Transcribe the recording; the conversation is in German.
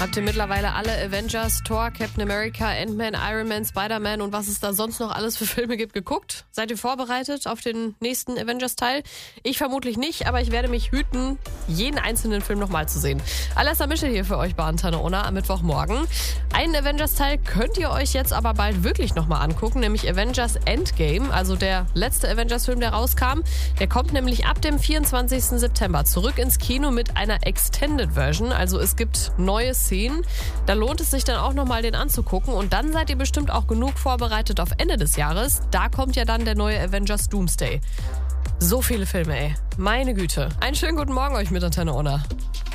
Habt ihr mittlerweile alle Avengers, Thor, Captain America, Ant-Man, Iron Man, Spider-Man und was es da sonst noch alles für Filme gibt geguckt? Seid ihr vorbereitet auf den nächsten Avengers-Teil? Ich vermutlich nicht, aber ich werde mich hüten, jeden einzelnen Film nochmal zu sehen. Alessa Mischel hier für euch bei Antenne Unna am Mittwochmorgen. Einen Avengers-Teil könnt ihr euch jetzt aber bald wirklich nochmal angucken, nämlich Avengers Endgame, also der letzte Avengers-Film, der rauskam. Der kommt nämlich ab dem 24. September zurück ins Kino mit einer Extended Version, also es gibt neue Szenen. Da lohnt es sich dann auch nochmal den anzugucken und dann seid ihr bestimmt auch genug vorbereitet auf Ende des Jahres. Da kommt ja dann der neue Avengers Doomsday. So viele Filme, ey. Meine Güte. Einen schönen guten Morgen euch mit Antenne Unna.